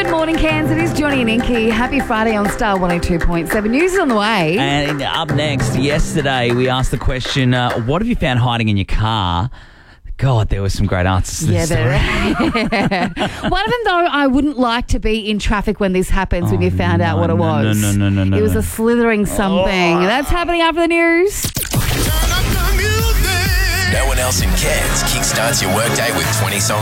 Good morning, Cairns. It is Johnny and Inky. Happy Friday on Star 102.7. News is on the way. And up next, yesterday we asked the question, what have you found hiding in your car? God, there were some great answers to this story. One of them, though, I wouldn't like to be in traffic when this happens when you found out what it was. No. It was a slithering something. That's happening after the news. No one else in Cairns kickstarts your workday with 20 songs.